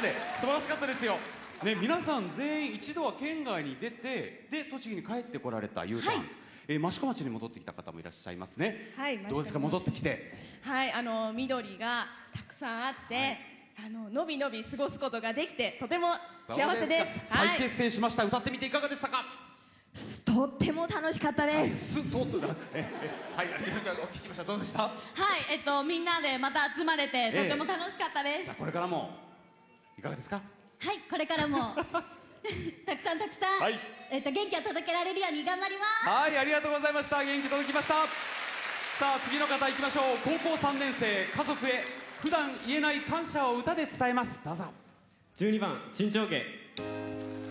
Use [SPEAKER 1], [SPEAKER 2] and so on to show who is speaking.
[SPEAKER 1] で素晴らしかったですよ。ね、皆さん全員一度は県外に出て、で栃木に帰ってこられたゆうさん、益子町に戻ってきた方もいらっしゃいますね。
[SPEAKER 2] はい、
[SPEAKER 1] どうですか、戻ってきて。
[SPEAKER 3] はい、緑がたくさんあって、のびのび過ごすことができてとても幸せです。
[SPEAKER 1] 再結成しました。歌ってみていかがでしたか？
[SPEAKER 2] とっても楽しかったです。
[SPEAKER 1] はい、お聞きしました。どうでした？
[SPEAKER 3] はい、みんなでまた集まれてとても楽しかったです。
[SPEAKER 1] じゃあこれからもいかがですか？
[SPEAKER 4] はい、これからもたくさん、
[SPEAKER 1] はい、
[SPEAKER 4] 元気を届けられるように頑張ります。
[SPEAKER 1] はい、ありがとうございました。元気届きました。さあ次の方いきましょう。高校3年生、家族へ普段言えない感謝を歌で伝えます。どうぞ。
[SPEAKER 5] 12番、陳長家。